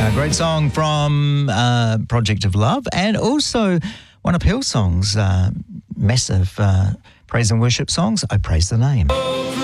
Great song from Project of Love, and also one of Hillsong's massive praise and worship songs, I Praise the Name.